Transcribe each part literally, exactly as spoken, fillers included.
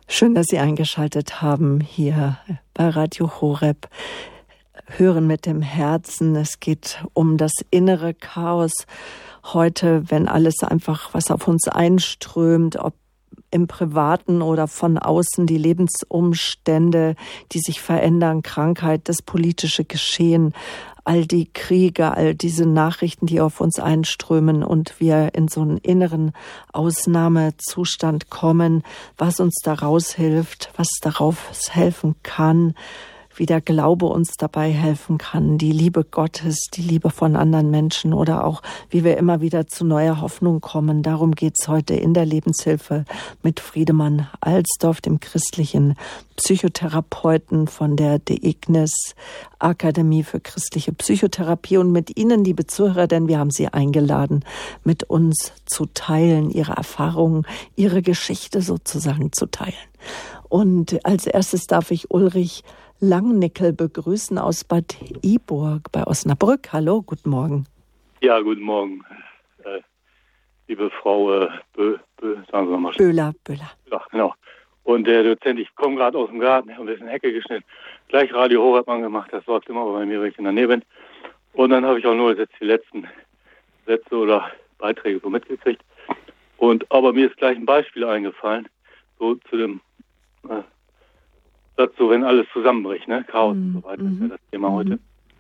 Schön, dass Sie eingeschaltet haben hier bei Radio Horeb. Hören mit dem Herzen. Es geht um das innere Chaos heute, wenn alles einfach, was auf uns einströmt, ob im Privaten oder von außen, die Lebensumstände, die sich verändern, Krankheit, das politische Geschehen, all die Kriege, all diese Nachrichten, die auf uns einströmen und wir in so einen inneren Ausnahmezustand kommen, was uns daraus hilft, was darauf helfen kann, wie der Glaube uns dabei helfen kann, die Liebe Gottes, die Liebe von anderen Menschen oder auch, wie wir immer wieder zu neuer Hoffnung kommen. Darum geht's heute in der Lebenshilfe mit Friedemann Alsdorf, dem christlichen Psychotherapeuten von der D I G N E S Akademie für christliche Psychotherapie und mit Ihnen, liebe Zuhörer, denn wir haben Sie eingeladen, mit uns zu teilen, Ihre Erfahrungen, Ihre Geschichte sozusagen zu teilen. Und als erstes darf ich Ulrich Langnickel begrüßen aus Bad Iburg bei Osnabrück. Hallo, guten Morgen. Ja, guten Morgen, äh, liebe Frau äh, Bö, Bö, sagen Sie mal. Böhler, Böhler. Ja, genau. Und der Dozent, ich komme gerade aus dem Garten, habe ein bisschen Hecke geschnitten, gleich Radio Horeb angemacht, das läuft immer bei mir, wenn ich in der Nähe bin. Und dann habe ich auch nur jetzt die letzten Sätze oder Beiträge so mitgekriegt. Und aber mir ist gleich ein Beispiel eingefallen, so zu dem äh, Satz, so wenn alles zusammenbricht, ne? Chaos mm, und so weiter, mm, ist ja das Thema mm. heute.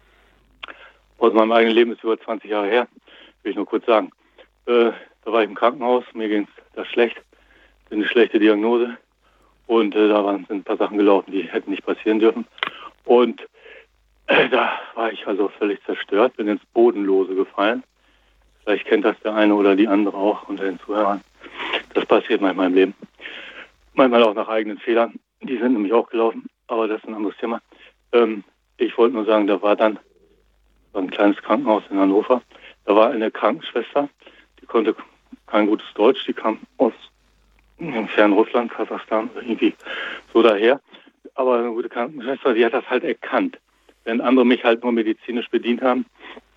Aus meinem eigenen Leben ist über zwanzig Jahre her, will ich nur kurz sagen. Äh, da war ich im Krankenhaus, mir ging es da schlecht, eine schlechte Diagnose und äh, da waren, sind ein paar Sachen gelaufen, die hätten nicht passieren dürfen. Und äh, da war ich also völlig zerstört, bin ins Bodenlose gefallen. Vielleicht kennt das der eine oder die andere auch unter den Zuhörern. Das passiert manchmal im Leben. Manchmal auch nach eigenen Fehlern. Die sind nämlich auch gelaufen, aber das ist ein anderes Thema. Ähm, ich wollte nur sagen, da war dann war ein kleines Krankenhaus in Hannover. Da war eine Krankenschwester, die konnte kein gutes Deutsch, die kam aus im fernen Russland, Kasachstan, irgendwie so daher. Aber eine gute Krankenschwester, die hat das halt erkannt. Wenn andere mich halt nur medizinisch bedient haben,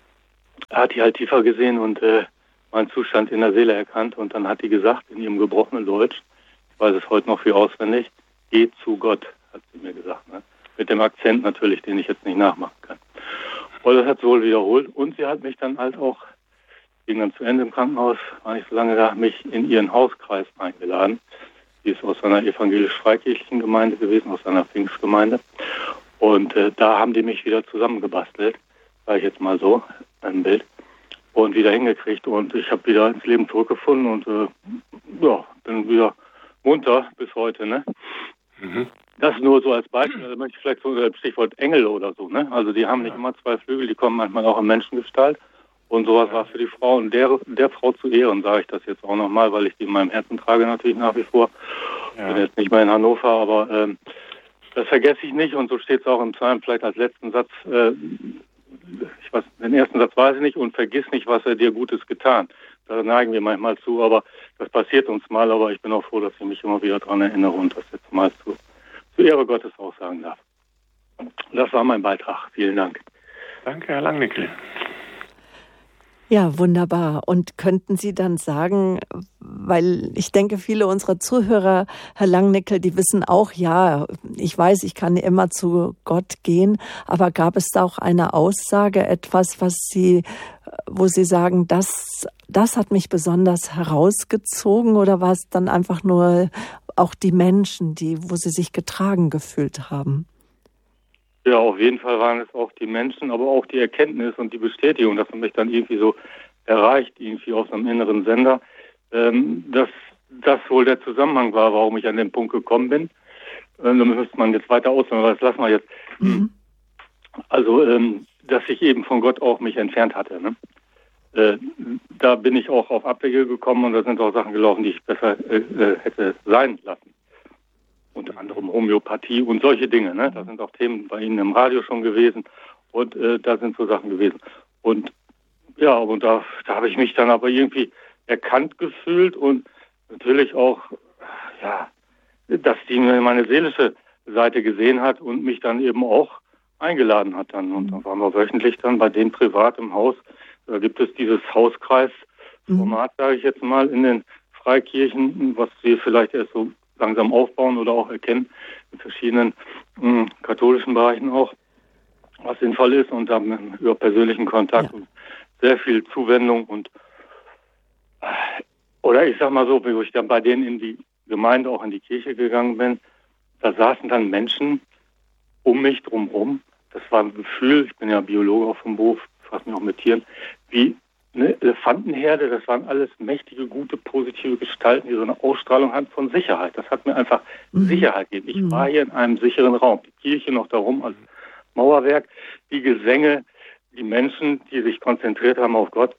hat die halt tiefer gesehen und äh, meinen Zustand in der Seele erkannt. Und dann hat die gesagt, in ihrem gebrochenen Deutsch, ich weiß es heute noch viel auswendig, geh zu Gott, hat sie mir gesagt. Ne? Mit dem Akzent natürlich, den ich jetzt nicht nachmachen kann. Und das hat sie wohl wiederholt. Und sie hat mich dann halt auch, ging dann zu Ende im Krankenhaus, war nicht so lange da, mich in ihren Hauskreis eingeladen. Sie ist aus einer evangelisch-freikirchlichen Gemeinde gewesen, aus einer Pfingstgemeinde. Und äh, da haben die mich wieder zusammengebastelt, sage ich jetzt mal so, ein Bild, und wieder hingekriegt. Und ich habe wieder ins Leben zurückgefunden und äh, ja, bin wieder munter bis heute, ne? Mhm. Das nur so als Beispiel, da möchte ich vielleicht so das Stichwort Engel oder so, ne? Also die haben nicht immer zwei Flügel, die kommen manchmal auch in Menschengestalt und sowas ja. War für die Frau und der, der Frau zu Ehren, sage ich das jetzt auch nochmal, weil ich die in meinem Herzen trage natürlich nach wie vor. Ja. Ich bin jetzt nicht mehr in Hannover, aber ähm, das vergesse ich nicht und so steht es auch im Psalm, vielleicht als letzten Satz, äh, ich weiß, den ersten Satz weiß ich nicht, und vergiss nicht, was er dir Gutes getan. Da neigen wir manchmal zu, aber das passiert uns mal, aber ich bin auch froh, dass ich mich immer wieder daran erinnere und das jetzt mal zu, zu Ehre Gottes auch sagen darf. Das war mein Beitrag. Vielen Dank. Danke, Herr Langnickel. Ja, wunderbar. Und könnten Sie dann sagen, weil ich denke, viele unserer Zuhörer, Herr Langnickel, die wissen auch, ja, ich weiß, ich kann immer zu Gott gehen, aber gab es da auch eine Aussage, etwas, was Sie, wo Sie sagen, das, das hat mich besonders herausgezogen, oder war es dann einfach nur auch die Menschen, die, wo Sie sich getragen gefühlt haben? Ja, auf jeden Fall waren es auch die Menschen, aber auch die Erkenntnis und die Bestätigung, dass man mich dann irgendwie so erreicht, irgendwie aus einem inneren Sender, ähm, dass das wohl der Zusammenhang war, warum ich an den Punkt gekommen bin. Ähm, da müsste man jetzt weiter ausführen, aber das lassen wir jetzt. Mhm. Also, ähm, dass ich eben von Gott auch mich entfernt hatte. Ne? Äh, da bin ich auch auf Abwege gekommen und da sind auch Sachen gelaufen, die ich besser äh, hätte sein lassen. Unter anderem Homöopathie und solche Dinge. Ne? Da sind auch Themen bei Ihnen im Radio schon gewesen und äh, da sind so Sachen gewesen. Und ja, und da, da habe ich mich dann aber irgendwie erkannt gefühlt und natürlich auch, ja, dass die meine seelische Seite gesehen hat und mich dann eben auch eingeladen hat dann. Und da waren wir wöchentlich dann bei denen privat im Haus. Da gibt es dieses Hauskreisformat, sage ich jetzt mal, in den Freikirchen, was wir vielleicht erst so langsam aufbauen oder auch erkennen, in verschiedenen mh, katholischen Bereichen auch, was sinnvoll ist, und dann über persönlichen Kontakt ja. und sehr viel Zuwendung und oder ich sag mal so, wo ich dann bei denen in die Gemeinde, auch in die Kirche gegangen bin, da saßen dann Menschen um mich drumherum. Das war ein Gefühl, ich bin ja Biologe auch vom Beruf, fasse mich auch mit Tieren, wie eine Elefantenherde, das waren alles mächtige, gute, positive Gestalten, die so eine Ausstrahlung hatten von Sicherheit. Das hat mir einfach mhm. Sicherheit gegeben. Ich mhm. war hier in einem sicheren Raum. Die Kirche noch darum als Mauerwerk, die Gesänge, die Menschen, die sich konzentriert haben auf Gott.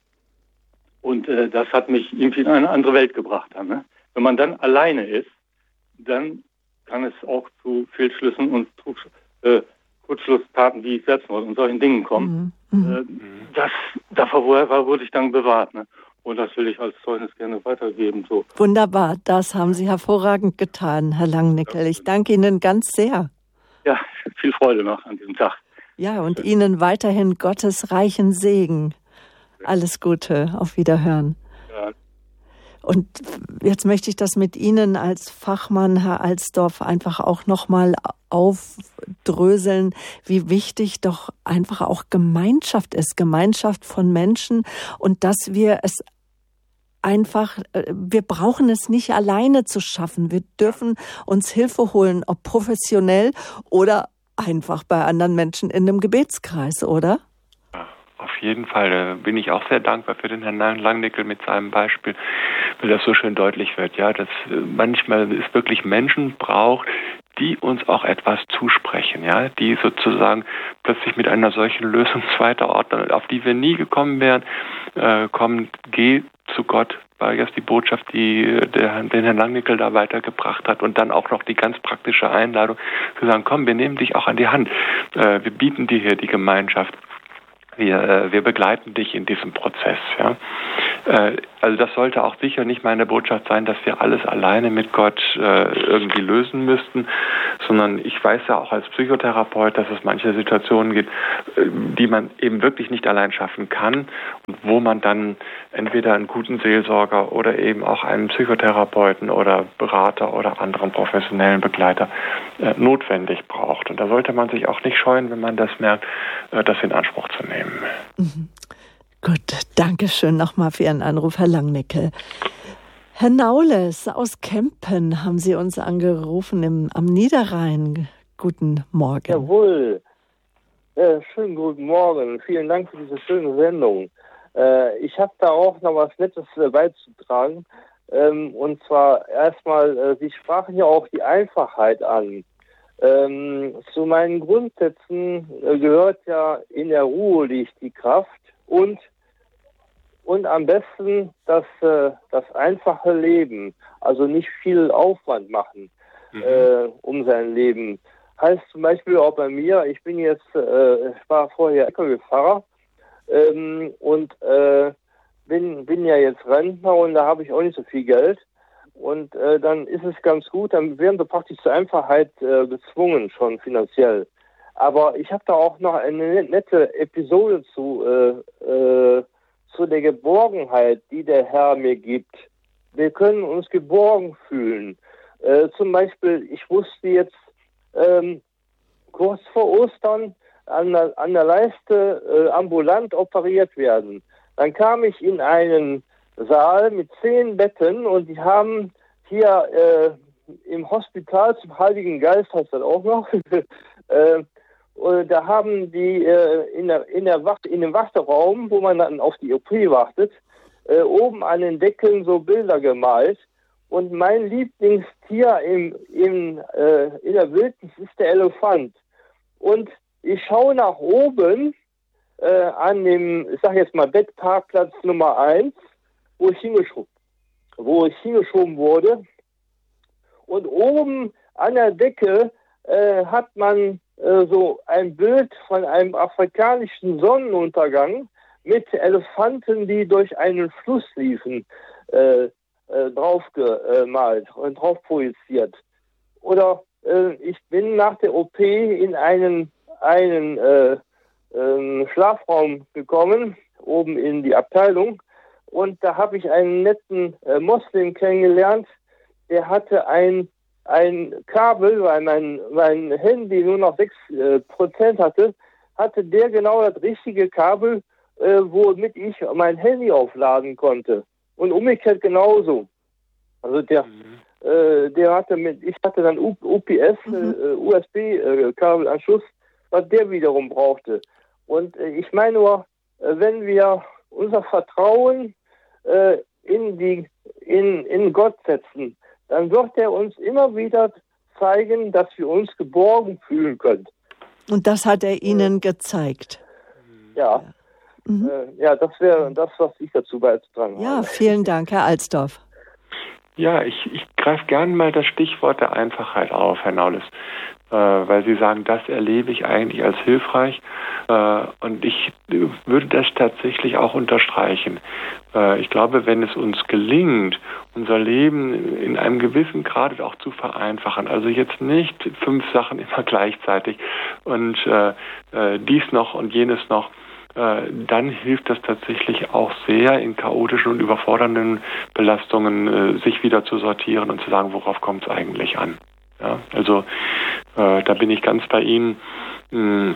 Und äh, das hat mich irgendwie in eine andere Welt gebracht. Dann, ne? Wenn man dann alleine ist, dann kann es auch zu Fehlschlüssen und Trugsch- äh, Kurzschlusstaten wie Selbstmord und solchen Dingen kommen. Mhm. Äh, das, davor wurde ich dann bewahrt. Ne? Und das will ich als Zeugnis gerne weitergeben. So. Wunderbar, das haben Sie hervorragend getan, Herr Langnickel. Ich danke Ihnen ganz sehr. Ja, viel Freude noch an diesem Tag. Ja, und Ihnen weiterhin Gottes reichen Segen. Alles Gute, auf Wiederhören. Ja. Und jetzt möchte ich das mit Ihnen als Fachmann, Herr Alsdorf, einfach auch nochmal aufdröseln, wie wichtig doch einfach auch Gemeinschaft ist, Gemeinschaft von Menschen, und dass wir es einfach, wir brauchen es nicht alleine zu schaffen. Wir dürfen uns Hilfe holen, ob professionell oder einfach bei anderen Menschen in einem Gebetskreis, oder? Auf jeden Fall, da bin ich auch sehr dankbar für den Herrn Langnickel mit seinem Beispiel, weil das so schön deutlich wird, ja, dass manchmal es wirklich Menschen braucht, die uns auch etwas zusprechen, ja, die sozusagen plötzlich mit einer solchen Lösung zweiter Ordnung, auf die wir nie gekommen wären, äh, kommen, geh zu Gott, war jetzt die Botschaft, die der, den Herrn Langnickel da weitergebracht hat, und dann auch noch die ganz praktische Einladung zu sagen, komm, wir nehmen dich auch an die Hand, äh, wir bieten dir hier die Gemeinschaft. Wir, wir begleiten dich in diesem Prozess. Ja. Also das sollte auch sicher nicht meine Botschaft sein, dass wir alles alleine mit Gott irgendwie lösen müssten, sondern ich weiß ja auch als Psychotherapeut, dass es manche Situationen gibt, die man eben wirklich nicht allein schaffen kann und wo man dann entweder einen guten Seelsorger oder eben auch einen Psychotherapeuten oder Berater oder anderen professionellen Begleiter notwendig braucht. Und da sollte man sich auch nicht scheuen, wenn man das merkt, das in Anspruch zu nehmen. Mhm. Gut, danke schön nochmal für Ihren Anruf, Herr Langnickel. Herr Naules aus Kempen haben Sie uns angerufen im, am Niederrhein. Guten Morgen. Jawohl. Äh, schönen guten Morgen. Vielen Dank für diese schöne Sendung. Äh, ich habe da auch noch was Nettes äh, beizutragen. Ähm, und zwar erstmal, äh, Sie sprachen ja auch die Einfachheit an. Ähm, zu meinen Grundsätzen äh, gehört ja, in der Ruhe liegt die Kraft und und am besten das, äh, das einfache Leben, also nicht viel Aufwand machen, mhm. äh, um sein Leben. Heißt zum Beispiel auch bei mir, ich bin jetzt, äh, ich war vorher L K W-Fahrer ähm, und äh, bin, bin ja jetzt Rentner, und da habe ich auch nicht so viel Geld. Und äh, dann ist es ganz gut, dann werden wir praktisch zur Einfachheit äh, gezwungen, schon finanziell. Aber ich habe da auch noch eine nette Episode zu, äh, äh, zu der Geborgenheit, die der Herr mir gibt. Wir können uns geborgen fühlen. Äh, zum Beispiel, ich musste jetzt ähm, kurz vor Ostern an der, an der Leiste äh, ambulant operiert werden. Dann kam ich in einen Saal mit zehn Betten, und die haben hier äh, im Hospital zum Heiligen Geist, heißt das auch noch, äh, und da haben die äh, in, der, in, der Wacht, in dem Warteraum, wo man dann auf die O P wartet, äh, oben an den Decken so Bilder gemalt. Und mein Lieblingstier im, im, äh, in der Wildnis ist der Elefant. Und ich schaue nach oben äh, an dem, ich sag jetzt mal, Bettparkplatz Nummer eins, wo ich hingeschoben, wo ich hingeschoben wurde. Und oben an der Decke äh, hat man äh, so ein Bild von einem afrikanischen Sonnenuntergang mit Elefanten, die durch einen Fluss liefen, äh, äh, drauf gemalt und drauf projiziert. Oder äh, ich bin nach der O P in einen, einen äh, äh, Schlafraum gekommen, oben in die Abteilung. Und da habe ich einen netten äh, Moslem kennengelernt, der hatte ein ein Kabel, weil mein, mein Handy nur noch sechs Prozent hatte, hatte der genau das richtige Kabel, äh, womit ich mein Handy aufladen konnte. Und umgekehrt genauso. Also der, mhm. äh, der hatte mit, ich hatte dann U P S, mhm. äh, U S B-Kabelanschluss, was der wiederum brauchte. Und äh, ich meine nur, äh, wenn wir unser Vertrauen äh, in die, in, in Gott setzen, dann wird er uns immer wieder zeigen, dass wir uns geborgen fühlen können. Und das hat er Ihnen äh, gezeigt. Ja. Ja. Mhm. Ja, das wäre das, was ich dazu beizutragen habe. Ja, vielen Dank, Herr Alsdorf. Ja, ich, ich greife gerne mal das Stichwort der Einfachheit auf, Herr Naules, äh, weil Sie sagen, das erlebe ich eigentlich als hilfreich. Äh, und ich würde das tatsächlich auch unterstreichen. Äh, ich glaube, wenn es uns gelingt, unser Leben in einem gewissen Grad auch zu vereinfachen, also jetzt nicht fünf Sachen immer gleichzeitig und äh, äh, dies noch und jenes noch, dann hilft das tatsächlich auch sehr, in chaotischen und überfordernden Belastungen äh, sich wieder zu sortieren und zu sagen, worauf kommt es eigentlich an. Ja, also äh, da bin ich ganz bei Ihnen. Mh,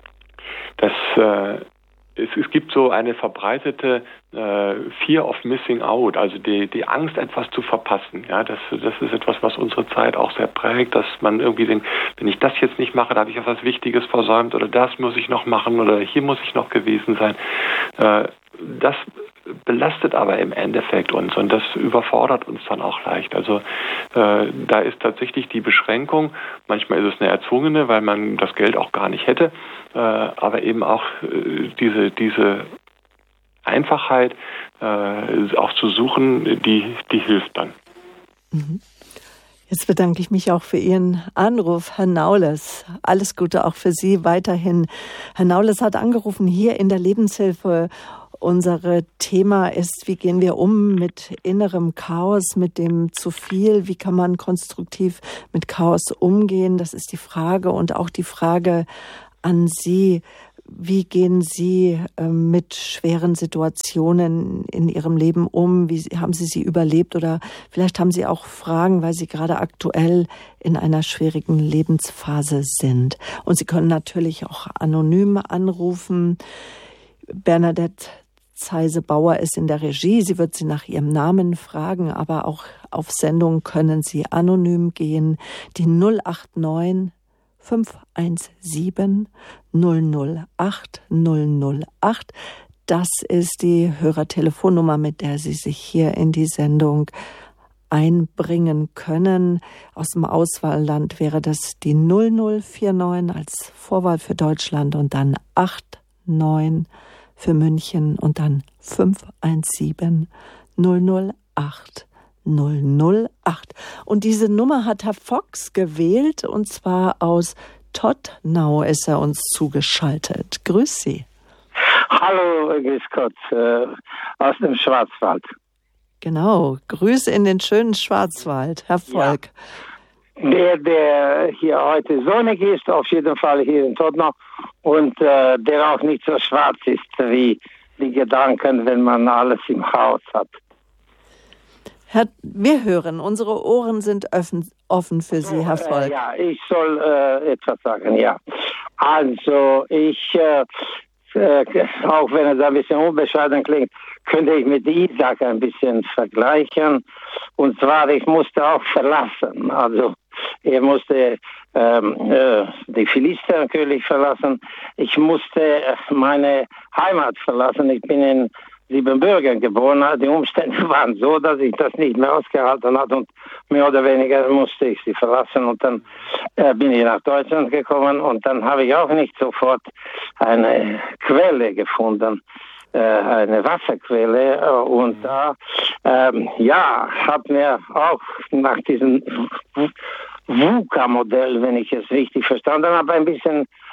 dass äh, es, es gibt so eine verbreitete äh, Fear of Missing Out, also die, die Angst, etwas zu verpassen. Ja, das, das ist etwas, was unsere Zeit auch sehr prägt, dass man irgendwie denkt, wenn ich das jetzt nicht mache, da habe ich etwas Wichtiges versäumt oder das muss ich noch machen oder hier muss ich noch gewesen sein. Äh, das belastet aber im Endeffekt uns und das überfordert uns dann auch leicht. Also äh, da ist tatsächlich die Beschränkung, manchmal ist es eine erzwungene, weil man das Geld auch gar nicht hätte, äh, aber eben auch äh, diese, diese Einfachheit äh, auch zu suchen, die, die hilft dann. Mhm. Jetzt bedanke ich mich auch für Ihren Anruf, Herr Naules. Alles Gute auch für Sie weiterhin. Herr Naules hat angerufen hier in der Lebenshilfe. Unser Thema ist, wie gehen wir um mit innerem Chaos, mit dem zu viel? Wie kann man konstruktiv mit Chaos umgehen? Das ist die Frage und auch die Frage an Sie. Wie gehen Sie äh, mit schweren Situationen in Ihrem Leben um? Wie haben Sie sie überlebt? Oder vielleicht haben Sie auch Fragen, weil Sie gerade aktuell in einer schwierigen Lebensphase sind. Und Sie können natürlich auch anonym anrufen. Bernadette Zeise-Bauer ist in der Regie. Sie wird Sie nach Ihrem Namen fragen, aber auch auf Sendung können Sie anonym gehen. Die null acht neun fünf eins sieben null null acht null null acht. Das ist die Hörertelefonnummer, mit der Sie sich hier in die Sendung einbringen können. Aus dem Auswahlland wäre das die null null vier neun als Vorwahl für Deutschland und dann acht neun für München und dann fünf eins sieben null null acht null null acht. Und diese Nummer hat Herr Fox gewählt und zwar aus Todtnau ist er uns zugeschaltet. Grüß Sie. Hallo, grüß Gott, äh, aus dem Schwarzwald. Genau, Grüße in den schönen Schwarzwald, Herr Volk. Ja. Der, der hier heute sonnig ist, auf jeden Fall hier in Todtnau und äh, der auch nicht so schwarz ist wie die Gedanken, wenn man alles im Haus hat. Herr, wir hören, unsere Ohren sind offen, offen für Sie, Herr Volk. Äh, ja, ich soll äh, etwas sagen, ja. Also, ich, äh, äh, auch wenn es ein bisschen unbescheiden klingt, könnte ich mit Isaac ein bisschen vergleichen. Und zwar, ich musste auch verlassen. Also, er musste ähm, äh, die Philister natürlich verlassen. Ich musste meine Heimat verlassen. Ich bin in Siebenbürgen geboren. Die Umstände waren so, dass ich das nicht mehr ausgehalten habe und mehr oder weniger musste ich sie verlassen. Und dann äh, bin ich nach Deutschland gekommen und dann habe ich auch nicht sofort eine Quelle gefunden. Eine Wasserquelle und da ähm, ja, hat mir auch nach diesem VUCA-Modell, wenn ich es richtig verstanden habe, ein bisschen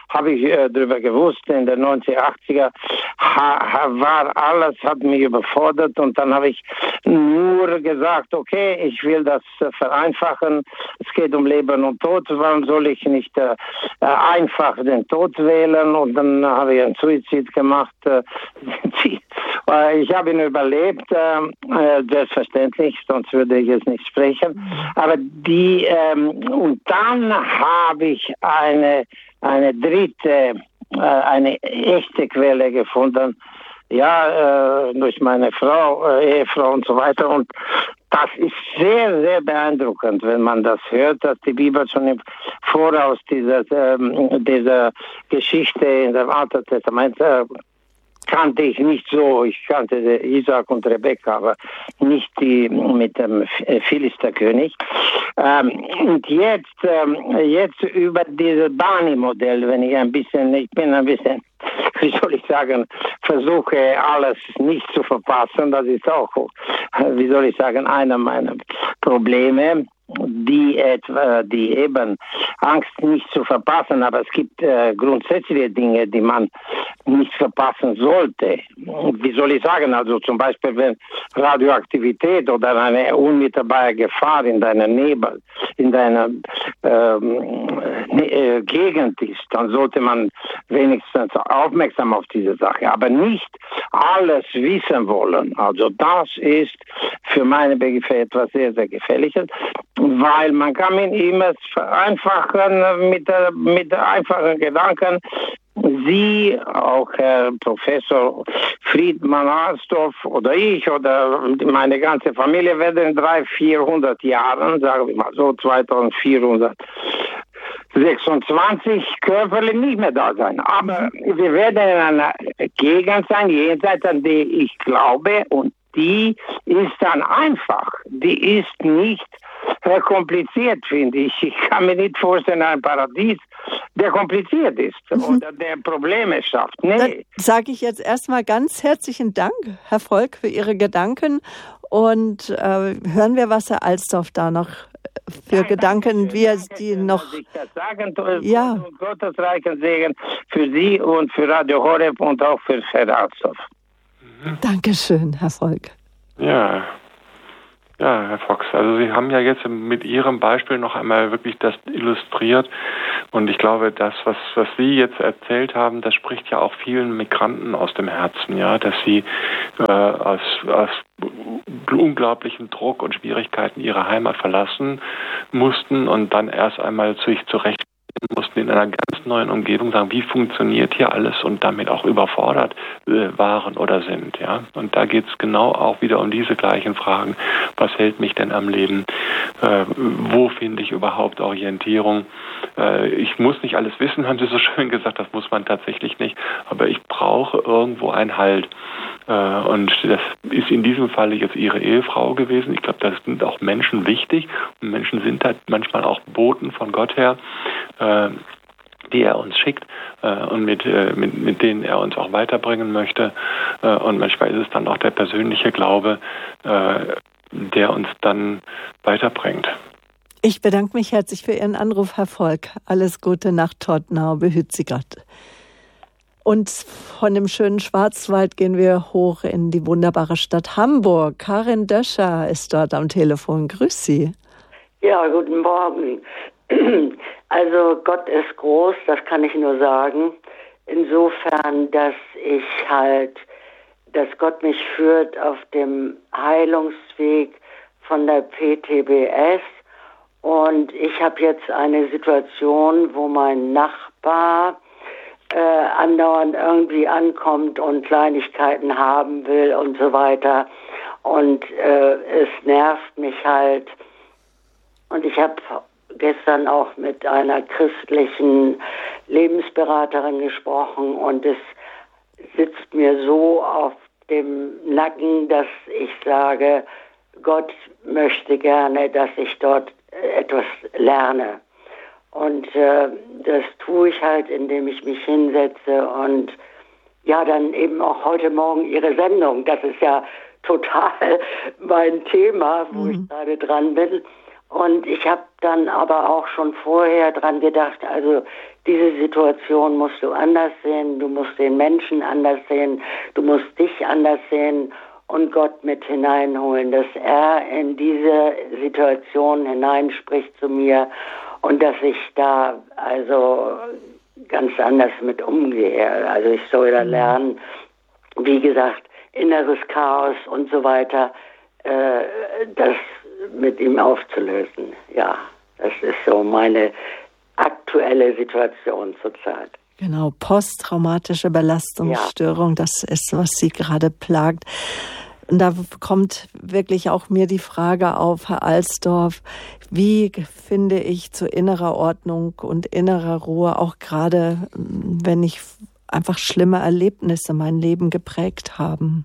habe ich äh, darüber gewusst. In den neunziger, achtziger ha, ha, war alles, hat mich überfordert und dann habe ich nur gesagt, okay, ich will das äh, vereinfachen. Es geht um Leben und Tod. Warum soll ich nicht äh, einfach den Tod wählen? Und dann habe ich einen Suizid gemacht. Äh, ich habe ihn überlebt, äh, selbstverständlich, sonst würde ich jetzt nicht sprechen. Aber die, ähm, und dann habe ich eine, eine dritte, äh, eine echte Quelle gefunden, ja, äh, durch meine Frau, äh, Ehefrau und so weiter. Und das ist sehr, sehr beeindruckend, wenn man das hört, dass die Bibel schon im Voraus dieser, ähm, dieser Geschichte in dem Alten Testament äh, kannte ich nicht so. Ich kannte Isaac und Rebekka, aber nicht die mit dem Philisterkönig. Ähm, und jetzt, ähm, jetzt über dieses Bani-Modell, wenn ich ein bisschen, ich bin ein bisschen, wie soll ich sagen, versuche alles nicht zu verpassen. Das ist auch, wie soll ich sagen, einer meiner Probleme. Die etwa, die eben Angst nicht zu verpassen, aber es gibt äh, grundsätzliche Dinge, die man nicht verpassen sollte. Wie soll ich sagen, also zum Beispiel, wenn Radioaktivität oder eine unmittelbare Gefahr in deiner Nebel, in deiner ähm, äh, Gegend ist, dann sollte man wenigstens aufmerksam auf diese Sache, aber nicht alles wissen wollen. Also das ist für meine Begriffe etwas sehr, sehr Gefährliches. Weil man kann mit ihm es vereinfachen mit, mit einfachen Gedanken. Sie, auch Herr Professor Friedmann Alsdorf oder ich oder meine ganze Familie werden in dreihundert, vierhundert Jahren, sagen wir mal so zweitausendvierhundertsechsundzwanzig, körperlich nicht mehr da sein. Aber wir werden in einer Gegend sein, jenseits an die ich glaube, und die ist dann einfach. Die ist nicht kompliziert, finde ich. Ich kann mir nicht vorstellen, ein Paradies, der kompliziert ist mhm. oder der Probleme schafft. Nee. Dann sage ich jetzt erstmal ganz herzlichen Dank, Herr Volk, für Ihre Gedanken und äh, hören wir, was Herr Alsdorf da noch für ja, Gedanken, wie er die noch... Ich das sagen, ja. Und Gottes reichen Segen für Sie und für Radio Horeb und auch für Herrn Alsdorf. Mhm. Dankeschön, Herr Volk. Ja. Ja, Herr Fox, also Sie haben ja jetzt mit Ihrem Beispiel noch einmal wirklich das illustriert und ich glaube, das, was, was Sie jetzt erzählt haben, das spricht ja auch vielen Migranten aus dem Herzen, ja, dass sie äh, aus, aus unglaublichen Druck und Schwierigkeiten ihre Heimat verlassen mussten und dann erst einmal sich zurecht mussten in einer ganz neuen Umgebung sagen, wie funktioniert hier alles und damit auch überfordert äh, waren oder sind. Ja? Und da geht es genau auch wieder um diese gleichen Fragen. Was hält mich denn am Leben? Äh, wo finde ich überhaupt Orientierung? Äh, ich muss nicht alles wissen, haben Sie so schön gesagt, das muss man tatsächlich nicht, aber ich brauche irgendwo einen Halt. Äh, und das ist in diesem Falle jetzt Ihre Ehefrau gewesen. Ich glaube, das sind auch Menschen wichtig und Menschen sind halt manchmal auch Boten von Gott her, die er uns schickt äh, und mit, äh, mit, mit denen er uns auch weiterbringen möchte. Äh, und manchmal ist es dann auch der persönliche Glaube, äh, der uns dann weiterbringt. Ich bedanke mich herzlich für Ihren Anruf, Herr Volk. Alles Gute nach Todtnau, behüt Sie Gott. Und von dem schönen Schwarzwald gehen wir hoch in die wunderbare Stadt Hamburg. Karin Döscher ist dort am Telefon. Grüß Sie. Ja, guten Morgen. Also Gott ist groß, das kann ich nur sagen. Insofern, dass ich halt, dass Gott mich führt auf dem Heilungsweg von der P T B S. Und ich habe jetzt eine Situation, wo mein Nachbar äh, andauernd irgendwie ankommt und Kleinigkeiten haben will und so weiter. Und äh, es nervt mich halt. Und ich habe gestern auch mit einer christlichen Lebensberaterin gesprochen und es sitzt mir so auf dem Nacken, dass ich sage, Gott möchte gerne, dass ich dort etwas lerne. Und äh, das tue ich halt, indem ich mich hinsetze und ja, dann eben auch heute Morgen Ihre Sendung. Das ist ja total mein Thema, wo mhm. ich gerade dran bin. Und ich habe dann aber auch schon vorher dran gedacht, also diese Situation musst du anders sehen, du musst den Menschen anders sehen, du musst dich anders sehen und Gott mit hineinholen, dass er in diese Situation hineinspricht zu mir und dass ich da also ganz anders mit umgehe. Also ich soll da lernen, wie gesagt, inneres Chaos und so weiter, äh, das mit ihm aufzulösen. Ja, das ist so meine aktuelle Situation zurzeit. Genau, posttraumatische Belastungsstörung, ja. Das ist, was Sie gerade plagt. Und da kommt wirklich auch mir die Frage auf, Herr Alsdorf, wie finde ich zu innerer Ordnung und innerer Ruhe, auch gerade wenn ich einfach schlimme Erlebnisse mein Leben geprägt haben?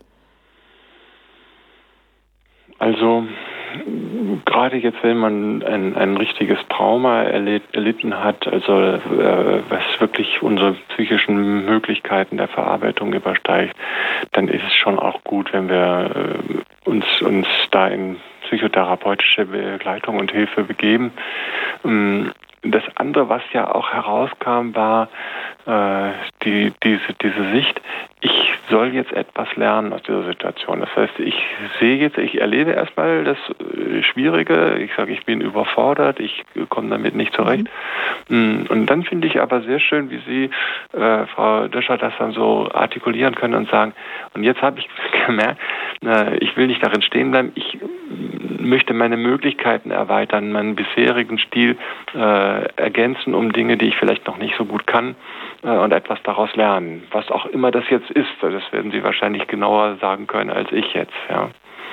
Also gerade jetzt, wenn man ein, ein richtiges Trauma erlebt, erlitten hat, also äh, was wirklich unsere psychischen Möglichkeiten der Verarbeitung übersteigt, dann ist es schon auch gut, wenn wir äh, uns, uns da in psychotherapeutische Begleitung und Hilfe begeben. Ähm, das andere, was ja auch herauskam, war äh, die, diese, diese Sicht, ich soll jetzt etwas lernen aus dieser Situation. Das heißt, ich sehe jetzt, ich erlebe erstmal das Schwierige, ich sage, ich bin überfordert, ich komme damit nicht zurecht. Mhm. Und dann finde ich aber sehr schön, wie Sie, äh, Frau Döscher, das dann so artikulieren können und sagen, und jetzt habe ich gemerkt, äh, ich will nicht darin stehen bleiben, ich möchte meine Möglichkeiten erweitern, meinen bisherigen Stil äh, ergänzen um Dinge, die ich vielleicht noch nicht so gut kann äh, und etwas daraus lernen. Was auch immer das jetzt ist, das werden Sie wahrscheinlich genauer sagen können als ich jetzt. Ja.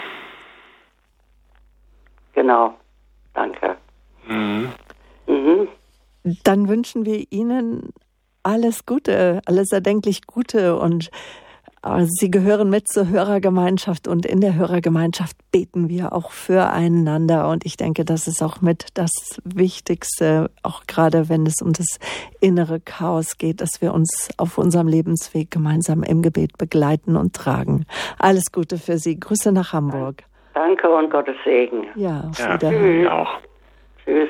Genau, danke. Mhm. Mhm. Dann wünschen wir Ihnen alles Gute, alles erdenklich Gute und Sie gehören mit zur Hörergemeinschaft und in der Hörergemeinschaft beten wir auch füreinander und ich denke, das ist auch mit das Wichtigste, auch gerade wenn es um das innere Chaos geht, dass wir uns auf unserem Lebensweg gemeinsam im Gebet begleiten und tragen. Alles Gute für Sie. Grüße nach Hamburg. Danke und Gottes Segen. Ja, auf ja, Wiederhören. Auch. Tschüss.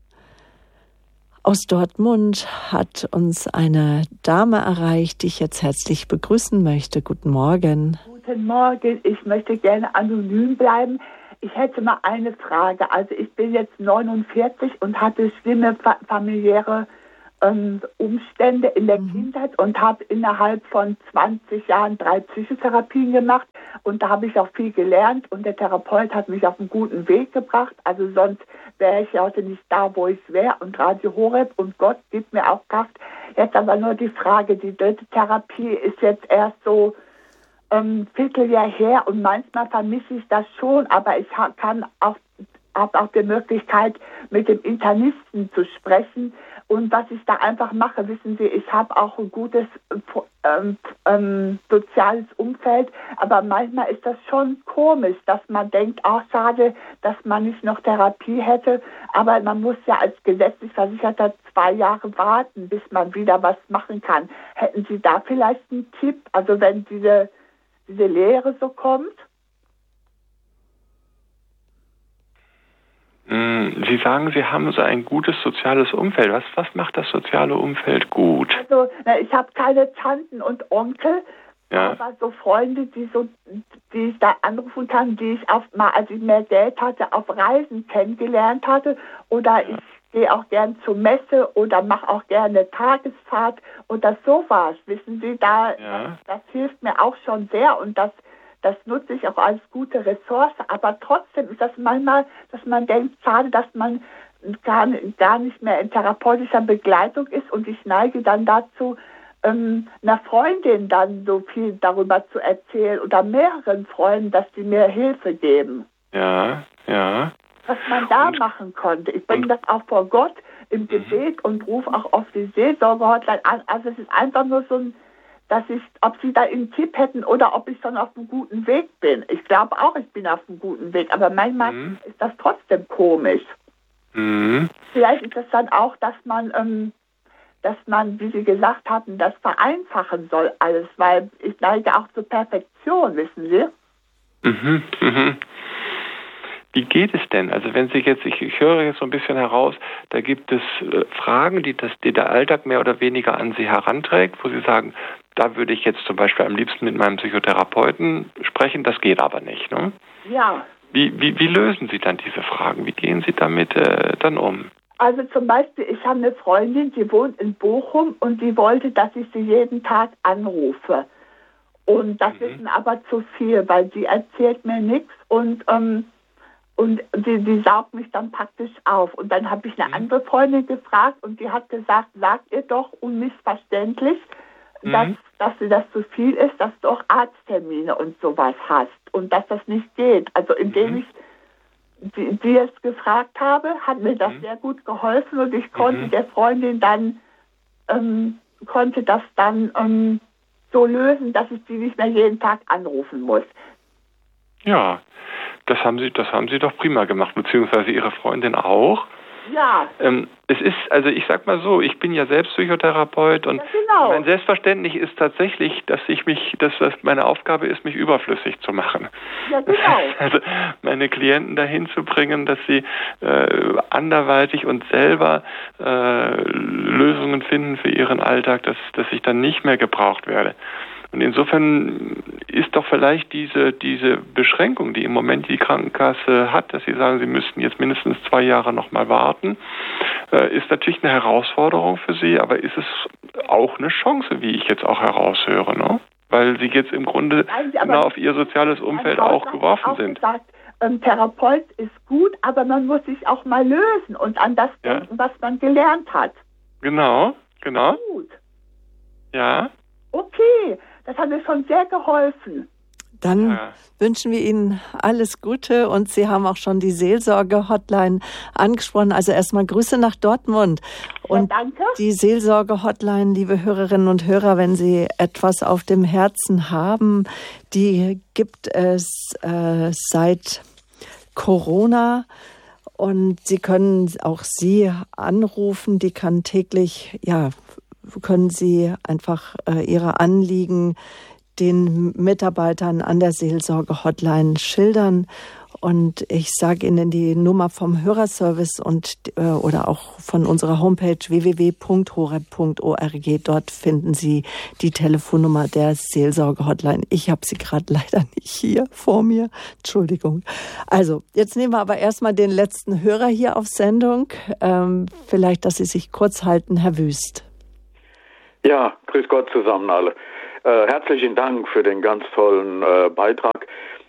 Aus Dortmund hat uns eine Dame erreicht, die ich jetzt herzlich begrüßen möchte. Guten Morgen. Guten Morgen, ich möchte gerne anonym bleiben. Ich hätte mal eine Frage. Also ich bin jetzt neunundvierzig und hatte schlimme fa- familiäre ähm, Umstände in der mhm. Kindheit und habe innerhalb von zwanzig Jahren drei Psychotherapien gemacht. Und da habe ich auch viel gelernt und der Therapeut hat mich auf einen guten Weg gebracht. Also sonst wäre ich heute nicht da, wo ich wäre. Und Radio Horeb und Gott gibt mir auch Kraft. Jetzt aber nur die Frage, die dritte Therapie ist jetzt erst so ein ähm, Vierteljahr her und manchmal vermisse ich das schon, aber ich ha- kann auch, habe auch die Möglichkeit, mit dem Internisten zu sprechen. Und was ich da einfach mache, wissen Sie, ich habe auch ein gutes ähm, ähm, soziales Umfeld, aber manchmal ist das schon komisch, dass man denkt, ach schade, dass man nicht noch Therapie hätte, aber man muss ja als gesetzlich Versicherter zwei Jahre warten, bis man wieder was machen kann. Hätten Sie da vielleicht einen Tipp, also wenn diese, diese Lehre so kommt? Sie sagen, Sie haben so ein gutes soziales Umfeld. Was, was macht das soziale Umfeld gut? Also, na, ich habe keine Tanten und Onkel, ja. aber so Freunde, die so, die ich da anrufen kann, die ich auf, mal, als ich mehr Geld hatte, auf Reisen kennengelernt hatte. Oder ja. ich gehe auch gern zur Messe oder mache auch gerne eine Tagesfahrt oder sowas. Wissen Sie, da ja. das, das hilft mir auch schon sehr und das Das nutze ich auch als gute Ressource, aber trotzdem ist das manchmal, dass man denkt, schade, dass man gar, gar nicht mehr in therapeutischer Begleitung ist und ich neige dann dazu, ähm, einer Freundin dann so viel darüber zu erzählen oder mehreren Freunden, dass die mir Hilfe geben. Ja, ja. Was man da und, machen konnte. Ich bringe das auch vor Gott im Gebet mhm. und rufe auch auf die Seelsorge-Hotline an. Also es ist einfach nur so ein dass ich, ob Sie da einen Tipp hätten oder ob ich schon auf einem guten Weg bin. Ich glaube auch, ich bin auf einem guten Weg, aber manchmal mhm. ist das trotzdem komisch. Mhm. Vielleicht ist es dann auch, dass man, ähm, dass man, wie Sie gesagt hatten, das vereinfachen soll alles, weil ich neige auch zur Perfektion, wissen Sie? Mhm. Mhm. Wie geht es denn? Also wenn Sie jetzt, ich, ich höre jetzt so ein bisschen heraus, da gibt es äh, Fragen, die, das, die der Alltag mehr oder weniger an Sie heranträgt, wo Sie sagen, da würde ich jetzt zum Beispiel am liebsten mit meinem Psychotherapeuten sprechen, das geht aber nicht, ne? Ja. Wie, wie, wie lösen Sie dann diese Fragen? Wie gehen Sie damit äh, dann um? Also zum Beispiel, ich habe eine Freundin, die wohnt in Bochum und die wollte, dass ich sie jeden Tag anrufe. Und das mhm. ist mir aber zu viel, weil sie erzählt mir nichts und ähm, Und die, die saugt mich dann praktisch auf. Und dann habe ich eine andere Freundin gefragt und die hat gesagt, sag ihr doch unmissverständlich, mhm. dass, dass dir das zu viel ist, dass du auch Arzttermine und sowas hast und dass das nicht geht. Also indem mhm. ich die, die es gefragt habe, hat mir das mhm. sehr gut geholfen und ich konnte mhm. der Freundin dann, ähm, konnte das dann ähm, so lösen, dass ich sie nicht mehr jeden Tag anrufen muss. Ja, das haben Sie, das haben Sie doch prima gemacht, beziehungsweise Ihre Freundin auch. Ja. Ähm, es ist, also ich sag mal so, ich bin ja selbst Psychotherapeut und ja, genau. mein Selbstverständnis ist tatsächlich, dass ich mich, dass das meine Aufgabe ist, mich überflüssig zu machen. Ja, genau. Also meine Klienten dahin zu bringen, dass sie äh, anderweitig und selber äh, Lösungen finden für ihren Alltag, dass, dass ich dann nicht mehr gebraucht werde. Und insofern ist doch vielleicht diese, diese Beschränkung, die im Moment die Krankenkasse hat, dass sie sagen, sie müssten jetzt mindestens zwei Jahre noch mal warten, äh, ist natürlich eine Herausforderung für sie, aber ist es auch eine Chance, wie ich jetzt auch heraushöre, ne? Weil sie jetzt im Grunde Nein, genau auf ihr soziales Umfeld auch geworfen auch sind. Gesagt, ein Therapeut ist gut, aber man muss sich auch mal lösen und an das ja. denken, was man gelernt hat. Genau, genau. Gut. Ja. Okay. Das hat mir schon sehr geholfen. Dann ja. wünschen wir Ihnen alles Gute und Sie haben auch schon die Seelsorge-Hotline angesprochen. Also erstmal Grüße nach Dortmund. Und ja, danke. Die Seelsorge-Hotline, liebe Hörerinnen und Hörer, wenn Sie etwas auf dem Herzen haben, die gibt es äh, seit Corona. Und Sie können auch Sie anrufen, die kann täglich, ja, können Sie einfach äh, Ihre Anliegen den Mitarbeitern an der Seelsorge-Hotline schildern. Und ich sage Ihnen die Nummer vom Hörerservice und äh, oder auch von unserer Homepage w w w punkt horeb punkt org. Dort finden Sie die Telefonnummer der Seelsorge-Hotline. Ich habe sie gerade leider nicht hier vor mir. Entschuldigung. Also, jetzt nehmen wir aber erstmal den letzten Hörer hier auf Sendung. Ähm, vielleicht, dass Sie sich kurz halten, Herr Wüst. Ja, grüß Gott zusammen alle. Äh, herzlichen Dank für den ganz tollen äh, Beitrag.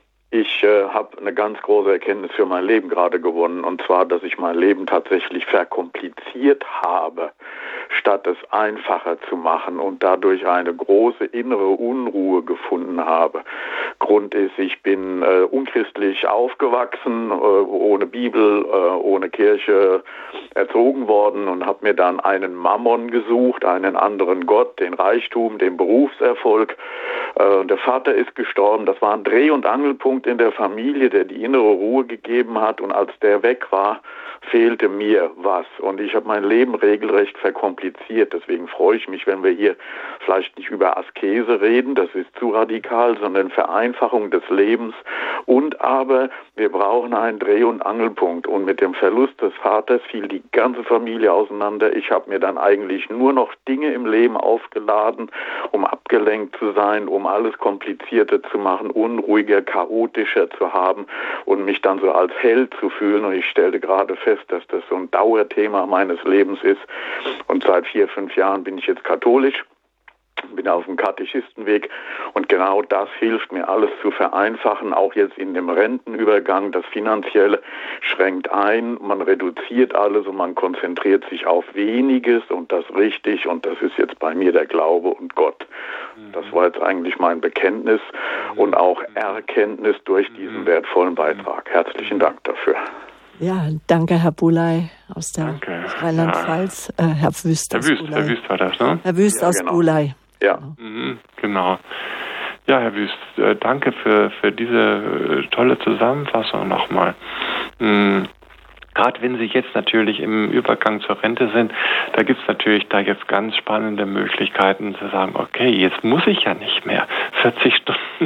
Ich äh, habe eine ganz große Erkenntnis für mein Leben gerade gewonnen, und zwar, dass ich mein Leben tatsächlich verkompliziert habe, statt es einfacher zu machen und dadurch eine große innere Unruhe gefunden habe. Grund ist, ich bin äh, unchristlich aufgewachsen, äh, ohne Bibel, äh, ohne Kirche erzogen worden und habe mir dann einen Mammon gesucht, einen anderen Gott, den Reichtum, den Berufserfolg. Äh, der Vater ist gestorben, das war ein Dreh- und Angelpunkt in der Familie, der die innere Ruhe gegeben hat, und als der weg war, fehlte mir was und ich habe mein Leben regelrecht verkompliziert. Deswegen freue ich mich, wenn wir hier vielleicht nicht über Askese reden, das ist zu radikal, sondern Vereinfachung des Lebens. Und aber wir brauchen einen Dreh- und Angelpunkt, und mit dem Verlust des Vaters fiel die ganze Familie auseinander. Ich habe mir dann eigentlich nur noch Dinge im Leben aufgeladen, um abgelenkt zu sein, um alles komplizierter zu machen, unruhiger, chaotischer zu haben und mich dann so als Held zu fühlen. Und ich stellte gerade fest, dass das so ein Dauerthema meines Lebens ist. Und seit vier, fünf Jahren bin ich jetzt katholisch, bin auf dem Katechistenweg, und genau das hilft mir, alles zu vereinfachen, auch jetzt in dem Rentenübergang. Das Finanzielle schränkt ein, man reduziert alles und man konzentriert sich auf weniges und das richtig, und das ist jetzt bei mir der Glaube und Gott. Das war jetzt eigentlich mein Bekenntnis und auch Erkenntnis durch diesen wertvollen Beitrag. Herzlichen Dank dafür. Ja, danke, Herr Buley aus der danke. Rheinland-Pfalz. Ja. Äh, Herr Wüst aus Herr Wüst, Buley. Herr Wüst war das, ne? Herr Wüst ja, aus genau. Buley. Ja. Mhm, genau. Ja, Herr Wüst, äh, danke für, für diese äh, tolle Zusammenfassung nochmal. Mhm. Gerade wenn Sie jetzt natürlich im Übergang zur Rente sind, da gibt es natürlich da jetzt ganz spannende Möglichkeiten zu sagen, okay, jetzt muss ich ja nicht mehr vierzig Stunden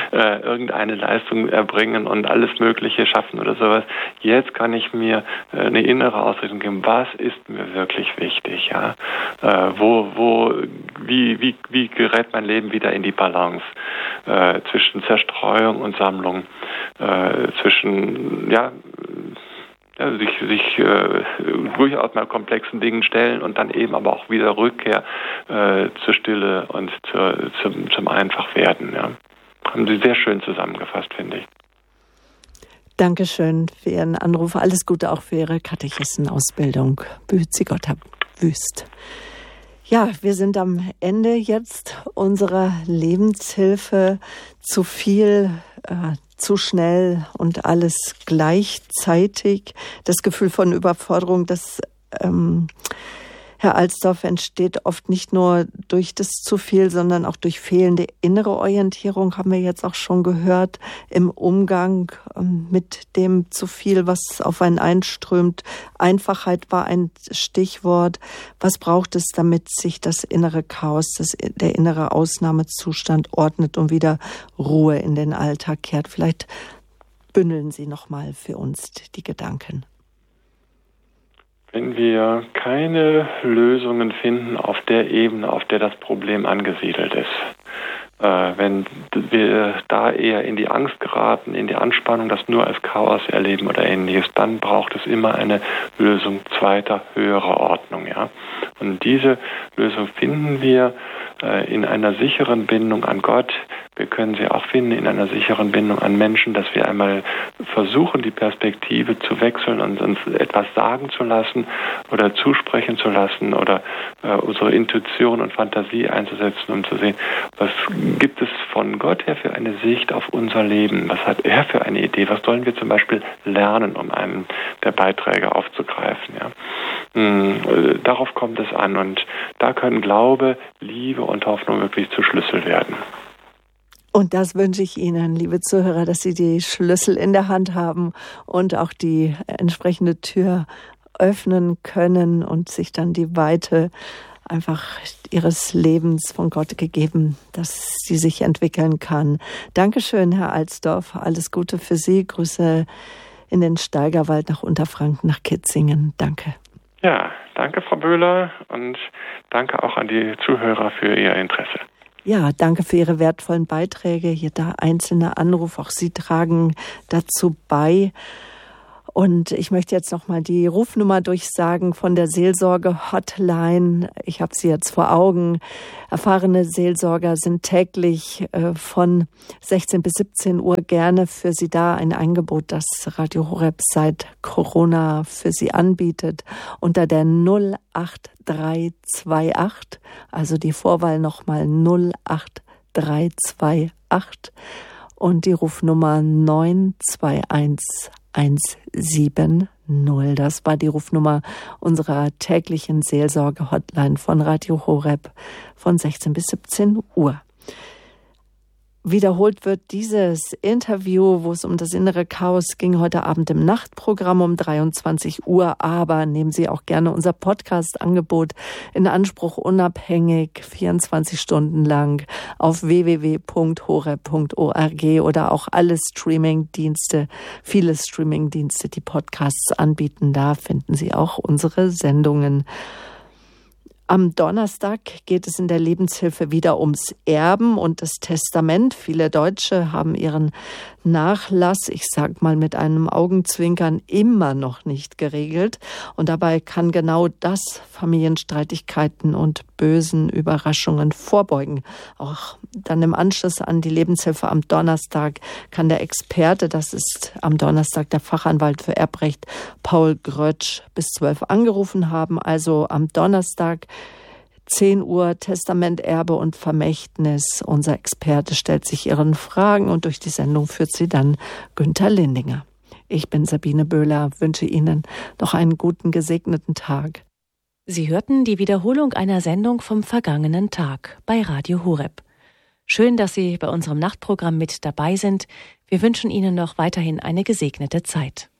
äh, irgendeine Leistung erbringen und alles Mögliche schaffen oder sowas. Jetzt kann ich mir äh, eine innere Ausrichtung geben. Was ist mir wirklich wichtig? Ja, äh, wo, wo, wie, wie, wie gerät mein Leben wieder in die Balance äh, zwischen Zerstreuung und Sammlung, äh, zwischen ja. Ja, sich sich äh, durchaus mal komplexen Dingen stellen und dann eben aber auch wieder Rückkehr äh, zur Stille und zur, zum, zum Einfachwerden. Ja. Haben Sie sehr schön zusammengefasst, finde ich. Dankeschön für Ihren Anruf. Alles Gute auch für Ihre Katechistenausbildung. Behüt Sie Gott, Herr Wüst. Ja, wir sind am Ende jetzt unserer Lebenshilfe. Zu viel, äh, zu schnell und alles gleichzeitig. Das Gefühl von Überforderung, das ähm, Herr Alsdorf entsteht oft nicht nur durch das zu viel, sondern auch durch fehlende innere Orientierung, haben wir jetzt auch schon gehört, im Umgang mit dem zu viel, was auf einen einströmt. Einfachheit war ein Stichwort. Was braucht es, damit sich das innere Chaos, das, der innere Ausnahmezustand ordnet und wieder Ruhe in den Alltag kehrt? Vielleicht bündeln Sie nochmal für uns die Gedanken. Wenn wir keine Lösungen finden auf der Ebene, auf der das Problem angesiedelt ist, äh, wenn wir da eher in die Angst geraten, in die Anspannung, das nur als Chaos erleben oder Ähnliches, dann braucht es immer eine Lösung zweiter, höherer Ordnung. Ja? Und diese Lösung finden wir äh, in einer sicheren Bindung an Gott. Wir können sie auch finden in einer sicheren Bindung an Menschen, dass wir einmal versuchen, die Perspektive zu wechseln und uns etwas sagen zu lassen oder zusprechen zu lassen oder äh, unsere Intuition und Fantasie einzusetzen, um zu sehen, was gibt es von Gott her für eine Sicht auf unser Leben? Was hat er für eine Idee? Was sollen wir zum Beispiel lernen, um einen der Beiträge aufzugreifen? Ja? Mhm, darauf kommt es an und da können Glaube, Liebe und Hoffnung wirklich zu Schlüssel werden. Und das wünsche ich Ihnen, liebe Zuhörer, dass Sie die Schlüssel in der Hand haben und auch die entsprechende Tür öffnen können und sich dann die Weite einfach Ihres Lebens von Gott gegeben, dass sie sich entwickeln kann. Dankeschön, Herr Alsdorf. Alles Gute für Sie. Grüße in den Steigerwald nach Unterfranken, nach Kitzingen. Danke. Ja, danke, Frau Böhler, und danke auch an die Zuhörer für Ihr Interesse. Ja, danke für Ihre wertvollen Beiträge. Hier da einzelne Anrufe, auch Sie tragen dazu bei. Und ich möchte jetzt nochmal die Rufnummer durchsagen von der Seelsorge-Hotline. Ich habe sie jetzt vor Augen. Erfahrene Seelsorger sind täglich äh, von sechzehn bis siebzehn Uhr gerne für Sie da. Ein Angebot, das Radio Horeb seit Corona für Sie anbietet. Unter der null acht drei zwei acht, also die Vorwahl nochmal null acht drei zwei acht und die Rufnummer neun zwei eins eins sieben null. Das war die Rufnummer unserer täglichen Seelsorge-Hotline von Radio Horeb von sechzehn bis siebzehn Uhr. Wiederholt wird dieses Interview, wo es um das innere Chaos ging, heute Abend im Nachtprogramm um dreiundzwanzig Uhr. Aber nehmen Sie auch gerne unser Podcast-Angebot in Anspruch, unabhängig, vierundzwanzig Stunden lang auf w w w punkt horeb punkt org oder auch alle Streaming-Dienste, viele Streaming-Dienste, die Podcasts anbieten. Da finden Sie auch unsere Sendungen. Am Donnerstag geht es in der Lebenshilfe wieder ums Erben und das Testament. Viele Deutsche haben ihren Nachlass, ich sag mal mit einem Augenzwinkern, immer noch nicht geregelt. Und dabei kann genau das Familienstreitigkeiten und bösen Überraschungen vorbeugen. Auch dann im Anschluss an die Lebenshilfe am Donnerstag kann der Experte, das ist am Donnerstag der Fachanwalt für Erbrecht Paul Grötsch, bis zwölf angerufen haben. Also am Donnerstag zehn Uhr Testament, Erbe und Vermächtnis. Unser Experte stellt sich Ihren Fragen und durch die Sendung führt sie dann Günther Lindinger. Ich bin Sabine Böhler, wünsche Ihnen noch einen guten, gesegneten Tag. Sie hörten die Wiederholung einer Sendung vom vergangenen Tag bei Radio Horeb. Schön, dass Sie bei unserem Nachtprogramm mit dabei sind. Wir wünschen Ihnen noch weiterhin eine gesegnete Zeit.